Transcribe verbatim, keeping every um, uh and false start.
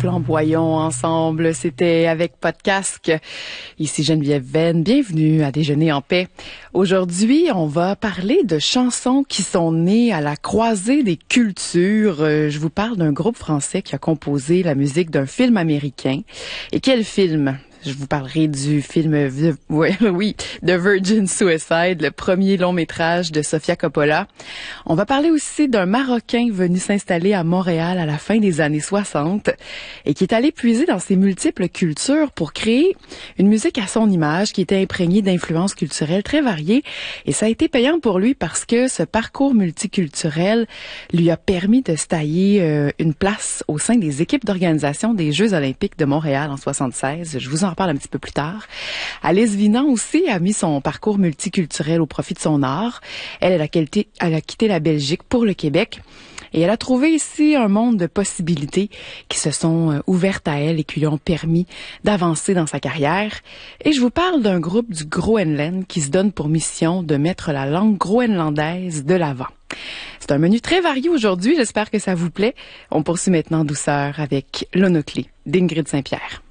flamboyons ensemble. C'était avec Pas de casque. Ici Geneviève Venn. Bienvenue à Déjeuner en paix. Aujourd'hui, on va parler de chansons qui sont nées à la croisée des cultures. Je vous parle d'un groupe français qui a composé la musique d'un film américain. Et quel film? Je vous parlerai du film, oui, oui, The Virgin Suicide, le premier long métrage de Sofia Coppola. On va parler aussi d'un Marocain venu s'installer à Montréal à la fin des années soixante et qui est allé puiser dans ses multiples cultures pour créer une musique à son image qui était imprégnée d'influences culturelles très variées. Et ça a été payant pour lui parce que ce parcours multiculturel lui a permis de se tailler euh, une place au sein des équipes d'organisation des Jeux olympiques de Montréal en soixante-seize. Je vous en parle un petit peu plus tard. Alice Vinan aussi a mis son parcours multiculturel au profit de son art. Elle, elle a, quitté, elle a quitté la Belgique pour le Québec et elle a trouvé ici un monde de possibilités qui se sont ouvertes à elle et qui lui ont permis d'avancer dans sa carrière. Et je vous parle d'un groupe du Groenland qui se donne pour mission de mettre la langue groenlandaise de l'avant. C'est un menu très varié aujourd'hui, j'espère que ça vous plaît. On poursuit maintenant en douceur avec L'Onoclé d'Ingrid Saint-Pierre.